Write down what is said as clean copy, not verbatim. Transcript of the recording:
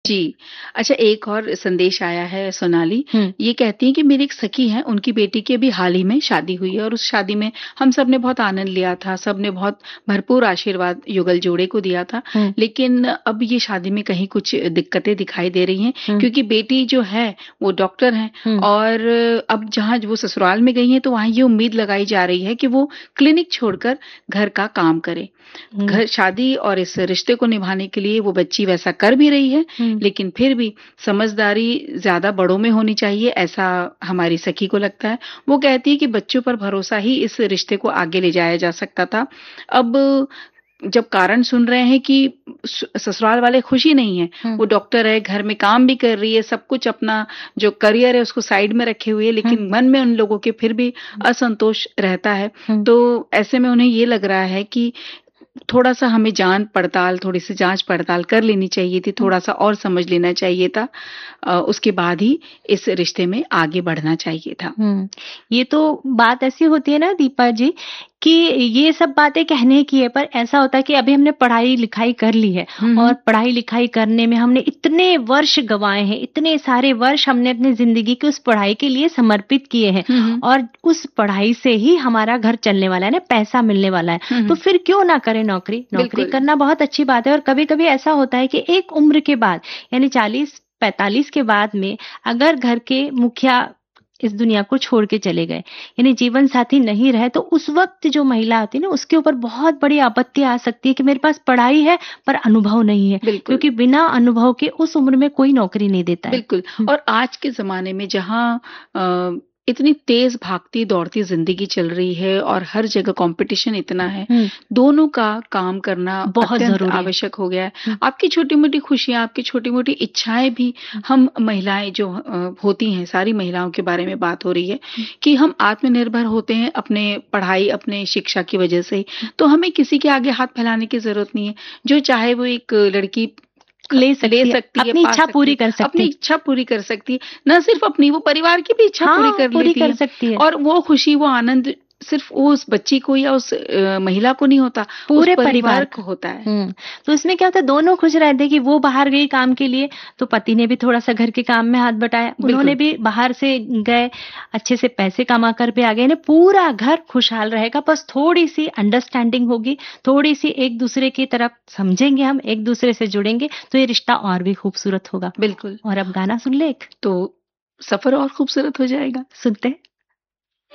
जी। अच्छा, एक और संदेश आया है सोनाली। हुँ। ये कहती हैं कि मेरी एक सखी है, उनकी बेटी की अभी हाल ही में शादी हुई है और उस शादी में हम सब ने बहुत आनंद लिया था। सबने बहुत भरपूर आशीर्वाद युगल जोड़े को दिया था। हुँ। लेकिन अब ये शादी में कहीं कुछ दिक्कतें दिखाई दे रही हैं हुँ। क्योंकि बेटी जो है वो डॉक्टर हैं हुँ। और अब जहाँ वो ससुराल में गई हैं तो वहाँ ये उम्मीद लगाई जा रही है कि वो क्लिनिक छोड़कर घर का काम करें। हुँ। घर शादी और इस रिश्ते को निभाने के लिए वो बच्ची वैसा कर भी रही है, हुँ। लेकिन फिर भी समझदारी ज़्यादा बड़ों में होनी चाहिए, ऐसा हमारी सखी को लगता है। वो कहती है कि बच्चों पर भरोसा ही इस रिश्ते को आगे ले जाया जा सकता था। अब जब कारण सुन रहे हैं कि ससुराल वाले खुश ही नहीं हैं, हुँ। वो डॉक्टर है, घर में काम भी कर रही है, सब कुछ अपना जो करियर है उसको साइड में रखे हुए है, हुँ। लेकिन मन में उन लोगों के फिर भी असंतोष रहता है। हुँ। तो ऐसे में उन्हें ये लग रहा है कि थोड़ा-सा हमें थोड़ी-सी जाँच-पड़ताल कर लेनी चाहिए थी, हुँ। थोड़ा-सा और समझ लेना चाहिए था। उसके बाद ही इस रिश्ते में आगे बढ़ना चाहिए था। हुँ। ये तो बात ऐसी होती है ना दीपा जी कि ये सब बातें कहने की है, पर ऐसा होता है कि अभी हमने पढ़ाई-लिखाई कर ली है हुँ, और हुँ। पढ़ाई-लिखाई करने में हमने इतने वर्ष गँवाए हैं, इतने सारे वर्ष हमने अपनी ज़िंदगी की उस पढ़ाई के लिए समर्पित किए हैं हुँ, हुँ। और उस पढ़ाई से ही हमारा घर चलने वाला है ना, पैसा मिलने वाला है। हुँ, तो हुँ। फिर क्यों ना करें नौकरी? नौकरी बिल्कुल। करना बहुत अच्छी बात है और कभी-कभी ऐसा होता है कि एक उम्र के बाद यानी 40-45 के बाद में अगर घर के मुखिया इस दुनिया को छोड़ के चले गए, यानी जीवन साथी नहीं रहे, तो उस वक़्त जो महिला होती है ना, उसके ऊपर बहुत बड़ी आपत्ति आ सकती है कि मेरे पास पढ़ाई है, पर अनुभव नहीं है, बिल्कुल। क्योंकि बिना अनुभव के उस उम्र में कोई नौकरी नहीं देता है। बिल्कुल। हुँ। और आज के ज़माने में जहाँ इतनी तेज़ भागती-दौड़ती ज़िंदगी चल रही है और हर जगह कॉम्पिटिशन इतना है, हुँ। दोनों का काम करना बहुत अत्यंत ज़रूरी है। आवश्यक हो गया है। हुँ। आपकी छोटी-मोटी खुशियाँ, आपकी छोटी-मोटी इच्छाएँ भी हम महिलाएँ जो होती हैं, सारी महिलाओं के बारे में बात हो रही है हुँ। कि हम आत्मनिर्भर होते हैं अपने पढ़ाई, अपने शिक्षा की वजह से। तो हमें किसी के आगे हाथ फैलाने की ज़रूरत नहीं है। जो चाहे वो एक लड़की ले सकती है, अपनी पा इच्छा सकती पूरी है, कर सकती अपनी है। इच्छा पूरी कर सकती है। ना सिर्फ़ अपनी, वो परिवार की भी इच्छा पूरी हाँ, कर पूरी लेती कर है सकती है। और वो खुशी, वो आनंद सिर्फ़ वो उस बच्ची को या उस महिला को नहीं होता, उस पूरे परिवार परिवार को का। होता है। हुँ। तो इसमें क्या होता है दोनों खुश रहते हैं कि वो बाहर गई काम के लिए, तो पति ने भी थोड़ा-सा घर के काम में हाथ बटाया। उन्होंने बिल्कुल, भी बाहर से गए, अच्छे से पैसे कमा कर भी आ गए, यानी पूरा घर खुशहाल रहेगा। बस थोड़ी-सी अंडरस्टैंडिंग होगी, थोड़ी-सी एक-दूसरे की तरफ समझेंगे हम, एक-दूसरे से जुड़ेंगे, तो ये रिश्ता और भी खूबसूरत होगा। बिल्कुल। और अब गाना सुन लें एक? तो सफ़र और खूबसूरत हो जाएगा। सुनते हैं?